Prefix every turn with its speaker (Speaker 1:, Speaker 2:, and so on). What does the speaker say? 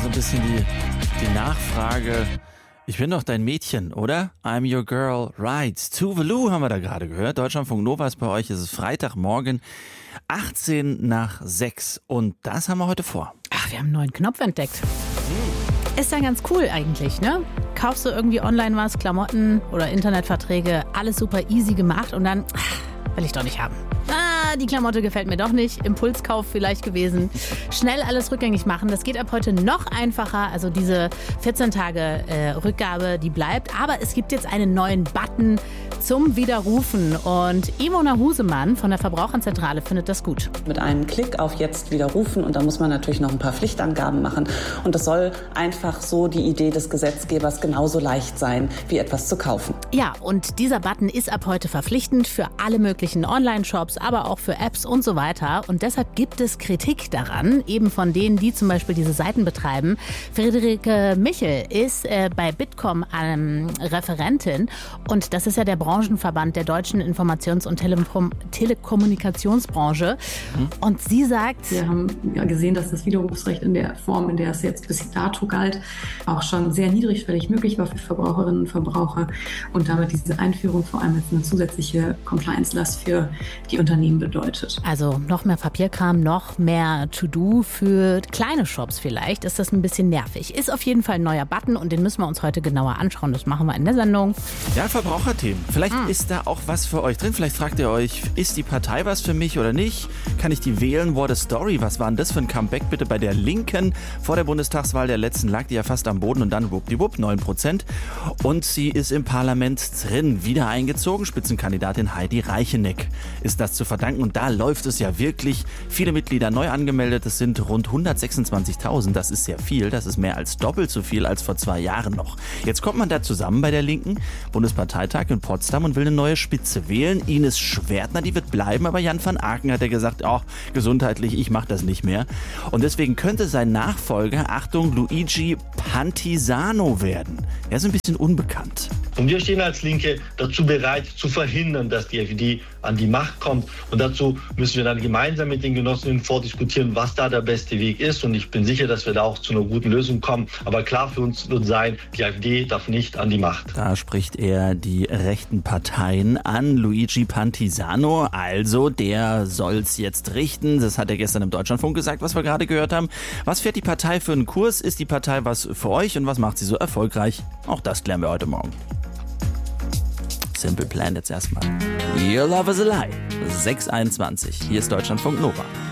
Speaker 1: so ein bisschen die Nachfrage. Ich bin doch dein Mädchen, oder? I'm your girl, right. Tuvalu haben wir da gerade gehört. Deutschlandfunk Nova ist bei euch. Es ist Freitagmorgen, 18:06. Und das haben wir heute vor.
Speaker 2: Ach, wir haben einen neuen Knopf entdeckt. Ist ja ganz cool eigentlich, ne? Kaufst du irgendwie online was, Klamotten oder Internetverträge, alles super easy gemacht und dann will ich doch nicht haben. Die Klamotte gefällt mir doch nicht. Impulskauf vielleicht gewesen. Schnell alles rückgängig machen. Das geht ab heute noch einfacher. Also diese 14 Tage Rückgabe, die bleibt. Aber es gibt jetzt einen neuen Button zum Widerrufen. Und Imona Husemann von der Verbraucherzentrale findet das gut.
Speaker 3: Mit einem Klick auf Jetzt widerrufen und da muss man natürlich noch ein paar Pflichtangaben machen. Und das soll einfach so die Idee des Gesetzgebers genauso leicht sein, wie etwas zu kaufen.
Speaker 2: Ja, und dieser Button ist ab heute verpflichtend für alle möglichen Online-Shops, aber auch für Apps und so weiter. Und deshalb gibt es Kritik daran, eben von denen, die zum Beispiel diese Seiten betreiben. Friederike Michel ist bei Bitkom Referentin und das ist ja der Branchenverband der deutschen Informations- und Telekommunikationsbranche. Und sie sagt...
Speaker 4: Wir haben ja gesehen, dass das Widerrufsrecht in der Form, in der es jetzt bis dato galt, auch schon sehr niedrigschwellig möglich war für Verbraucherinnen und Verbraucher und damit diese Einführung vor allem jetzt eine zusätzliche Compliance-Last für die Unternehmen bedeutet.
Speaker 2: Also noch mehr Papierkram, noch mehr To-Do für kleine Shops vielleicht. Ist das ein bisschen nervig. Ist auf jeden Fall ein neuer Button und den müssen wir uns heute genauer anschauen. Das machen wir in der Sendung.
Speaker 1: Ja, Verbraucherthemen. Vielleicht ist da auch was für euch drin. Vielleicht fragt ihr euch, ist die Partei was für mich oder nicht? Kann ich die wählen? What a story. Was war denn das für ein Comeback bitte bei der Linken? Vor der Bundestagswahl der letzten lag die ja fast am Boden und dann wuppdiwupp 9%. Und sie ist im Parlament drin. Wieder eingezogen. Spitzenkandidatin Heidi Reicheneck ist das zu verdanken. Und da läuft es ja wirklich. Viele Mitglieder neu angemeldet. Es sind rund 126.000. Das ist sehr viel. Das ist mehr als doppelt so viel als vor 2 Jahren noch. Jetzt kommt man da zusammen bei der Linken. Bundesparteitag in Potsdam und will eine neue Spitze wählen. Ines Schwertner, die wird bleiben. Aber Jan van Aken hat ja gesagt, gesundheitlich, ich mache das nicht mehr. Und deswegen könnte sein Nachfolger, Achtung, Luigi Pantisano werden. Er ist ein bisschen unbekannt.
Speaker 5: Und wir stehen als Linke dazu bereit, zu verhindern, dass die AfD an die Macht kommt. Und dazu müssen wir dann gemeinsam mit den Genossinnen vordiskutieren, was da der beste Weg ist. Und ich bin sicher, dass wir da auch zu einer guten Lösung kommen. Aber klar für uns wird sein, die AfD darf nicht an die Macht.
Speaker 1: Da spricht er die rechten Parteien an. Luigi Pantisano, also der soll's jetzt richten. Das hat er gestern im Deutschlandfunk gesagt, was wir gerade gehört haben. Was fährt die Partei für einen Kurs? Ist die Partei was für euch und was macht sie so erfolgreich? Auch das klären wir heute Morgen. Simple Plan jetzt erstmal. Your love is a lie. 6:21. Hier ist Deutschlandfunk Nova.